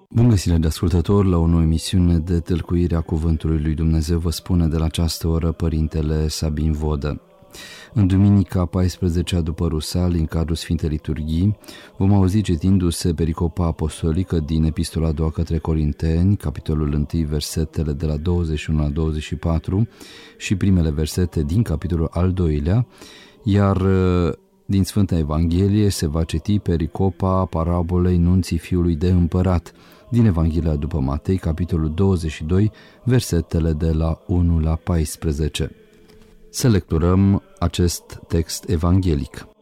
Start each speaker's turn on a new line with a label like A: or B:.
A: Bun găsit, de ascultători, la o nouă emisiune de Tâlcuire a Cuvântului lui Dumnezeu, vă spune de la această oră Părintele Sabin Vodă. În duminica 14-a după Rusali, în cadrul Sfintei Liturghii, vom auzi citindu-se pericopa apostolică din Epistola a doua către Corinteni, capitolul 1, versetele de la 21 la 24 și primele versete din capitolul al doilea, iar din Sfânta Evanghelie se va citi pericopa parabolei nunții fiului de împărat, din Evanghelia după Matei, capitolul 22, versetele de la 1 la 14. Să lecturăm acest text evanghelic.